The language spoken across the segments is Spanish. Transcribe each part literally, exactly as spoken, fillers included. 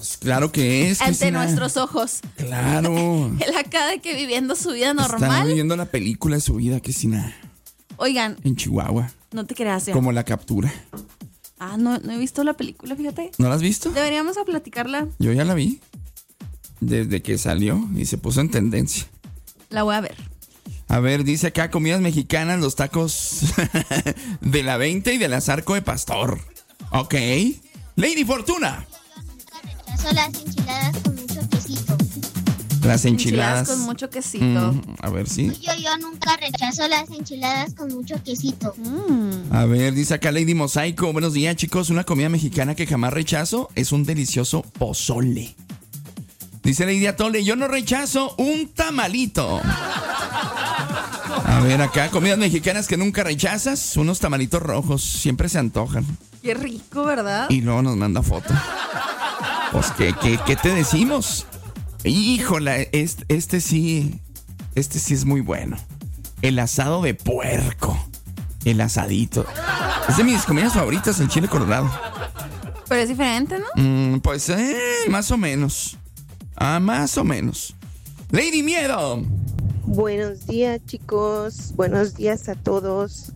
Pues claro que es. Ante Cristina. nuestros ojos. Claro. Él acá de que viviendo su vida Está normal. viviendo la película de su vida, Cristina. Oigan, En Chihuahua. no te creas. ¿eh? Como La Captura. Ah, no, no he visto la película, fíjate. ¿No la has visto? Deberíamos a platicarla. Yo ya la vi. Desde que salió y se puso en tendencia. La voy a ver. A ver, dice acá comidas mexicanas, los tacos de la veinte y de la Zarco de Pastor. Ok. Lady Fortuna. Rechazo las enchiladas con mucho quesito. Las enchiladas. con mucho quesito. Mm, a ver, sí. Yo, yo nunca rechazo las enchiladas con mucho quesito. Mm. A ver, dice acá Lady Mosaico. Buenos días, chicos. Una comida mexicana que jamás rechazo es un delicioso pozole. Dice Lady Atole, yo no rechazo un tamalito. A ver, acá, comidas mexicanas que nunca rechazas, unos tamalitos rojos, siempre se antojan. Qué rico, ¿verdad? Y luego nos manda foto. Pues, ¿qué, qué, qué te decimos? Híjole, este, este sí, este sí es muy bueno. El asado de puerco. El asadito. Es de mis comidas favoritas, el chile colorado. Pero es diferente, ¿no? Mm, pues, eh, más o menos. Ah, más o menos. Lady Miedo. Buenos días, chicos. Buenos días a todos.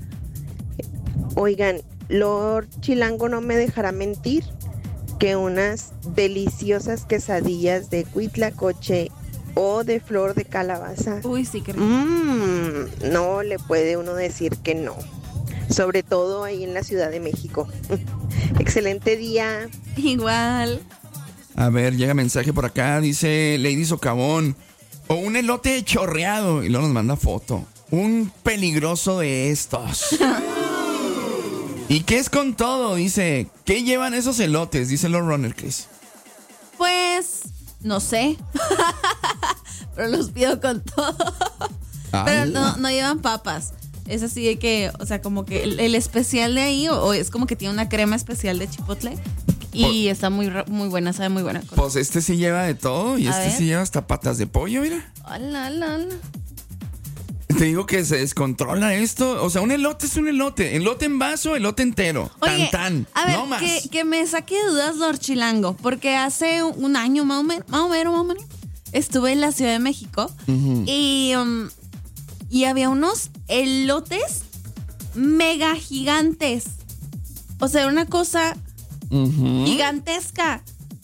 Oigan, Lord Chilango no me dejará mentir que unas deliciosas quesadillas de huitlacoche o de flor de calabaza. Uy, sí, qué rico. Mmm, no le puede uno decir que no. Sobre todo ahí en la Ciudad de México. Excelente día. Igual. A ver, llega mensaje por acá. Dice Lady Socavón. O un elote chorreado. Y luego nos manda foto. Un peligroso de estos. ¿Y qué es con todo? Dice. ¿Qué llevan esos elotes? Dice Lord Runner, Chris. Pues, no sé. Pero los pido con todo. Ay, Pero no, no llevan papas. Es así de que, o sea, como que el, el especial de ahí, o, o es como que tiene una crema especial de chipotle. Y está muy, ra- muy buena, sabe muy buena. Cosa. Pues este sí lleva de todo. Y A este ver. sí lleva hasta patas de pollo, mira. Hola, hola, hola. Te digo que se descontrola esto. O sea, un elote es un elote. Elote en vaso, elote entero. Oye, tan, tan. a ver, no más. que, que me saque de dudas Lord Chilango, porque hace un año más o menos, más o menos, más o menos, estuve en la Ciudad de México Ujú. y, um, y había unos elotes mega gigantes. O sea, una cosa Ujú. gigantesca.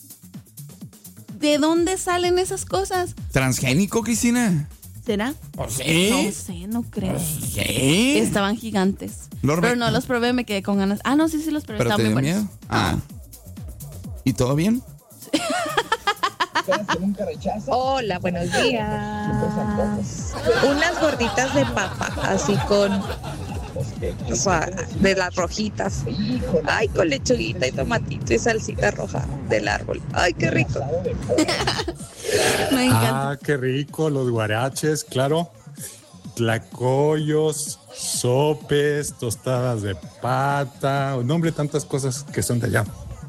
¿De dónde salen esas cosas? ¿Transgénico, Cristina? ¿Será? Pues sí. No sé, no creo. Sí. Estaban gigantes. Lord Pero Be- no los probé, me quedé con ganas. Ah, no, sí, sí los probé. ¿Pero te Estaban muy dio buenos. miedo? Ah. ¿Y todo bien? Hola, buenos días. Unas gorditas de papa, así con, o sea, de las rojitas. Ay, con lechuguita y tomatito y salsita roja del árbol. Ay, qué rico. Me encanta. Ah, qué rico, los guaraches, claro. Tlacoyos, sopes, tostadas de pata, no hombre, tantas cosas que son de allá.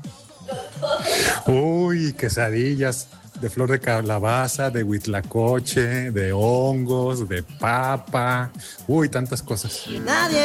Uy, quesadillas de flor de calabaza, de huitlacoche, de hongos, de papa. Uy, tantas cosas. Nadie.